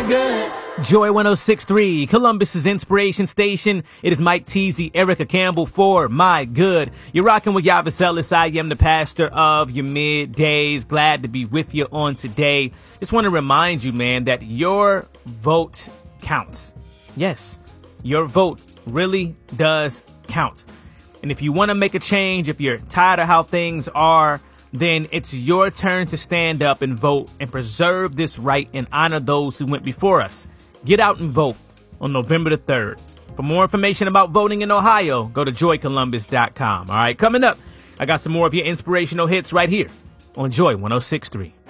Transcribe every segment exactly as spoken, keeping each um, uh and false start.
my good. Joy one oh six point three, Columbus's inspiration station. It is Mike Teasy, Erica Campbell for My Good. You're rocking with Yavis Ellis. I am the pastor of your middays. Glad to be with you on today. Just want to remind you, man, that your vote counts. Yes, your vote really does count. And if you want to make a change, if you're tired of how things are, then it's your turn to stand up and vote and preserve this right and honor those who went before us. Get out and vote on November the third. For more information about voting in Ohio, go to joy columbus dot com. All right, coming up, I got some more of your inspirational hits right here on Joy one oh six point three.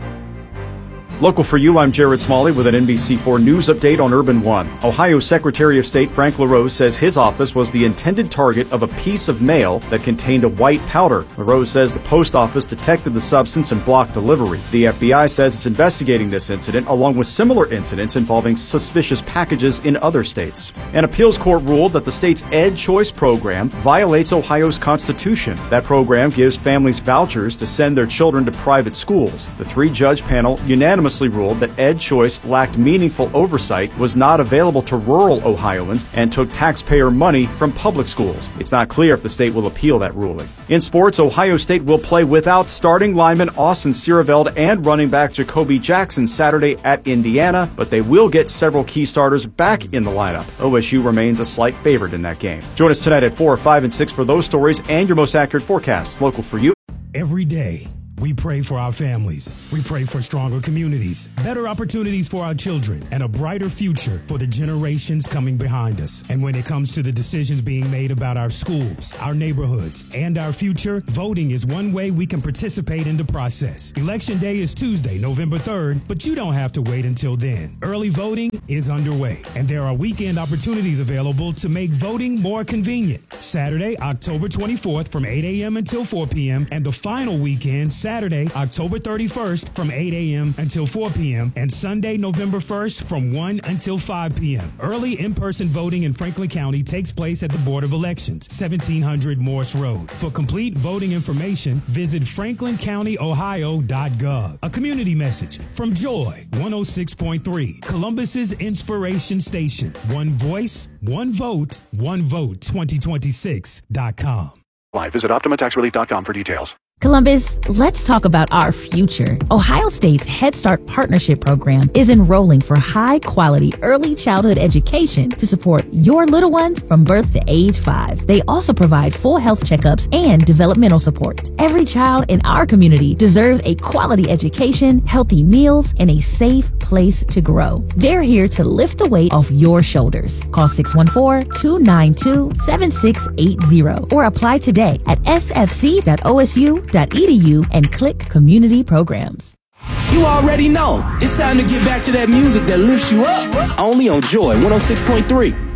Local for you, I'm Jared Smalley with an N B C four News update on Urban One. Ohio Secretary of State Frank LaRose says his office was the intended target of a piece of mail that contained a white powder. LaRose says the post office detected the substance and blocked delivery. The F B I says it's investigating this incident along with similar incidents involving suspicious packages in other states. An appeals court ruled that the state's Ed Choice program violates Ohio's Constitution. That program gives families vouchers to send their children to private schools. The three-judge panel unanimously ruled that Ed Choice lacked meaningful oversight, was not available to rural Ohioans, and took taxpayer money from public schools. It's not clear if the state will appeal that ruling. In sports, Ohio State will play without starting lineman Austin Siereveld and running back Jacoby Jackson Saturday at Indiana, but they will get several key starters back in the lineup. O S U remains a slight favorite in that game. Join us tonight at four, five, and six for those stories and your most accurate forecast. Local for you. Every day, we pray for our families. We pray for stronger communities, better opportunities for our children, and a brighter future for the generations coming behind us. And when it comes to the decisions being made about our schools, our neighborhoods, and our future, voting is one way we can participate in the process. Election Day is Tuesday, November third, but you don't have to wait until then. Early voting is underway, and there are weekend opportunities available to make voting more convenient. Saturday, October twenty-fourth from eight a.m. until four p.m., and the final weekend, Saturday, October thirty-first from eight a.m. until four p.m. and Sunday, November first from one until five p.m. Early in-person voting in Franklin County takes place at the Board of Elections, seventeen hundred Morse Road. For complete voting information, visit franklin county ohio dot gov. A community message from Joy one oh six point three, Columbus's inspiration station. One voice, one vote, one vote twenty twenty-six dot com. Live, visit optima tax relief dot com for details. Columbus, let's talk about our future. Ohio State's Head Start Partnership Program is enrolling for high-quality early childhood education to support your little ones from birth to age five. They also provide full health checkups and developmental support. Every child in our community deserves a quality education, healthy meals, and a safe place to grow. They're here to lift the weight off your shoulders. Call six one four, two nine two, seven six eight zero or apply today at s f c dot o s u dot e d u and click Community Programs. You already know. It's time to get back to that music that lifts you up. Only on Joy one oh six point three.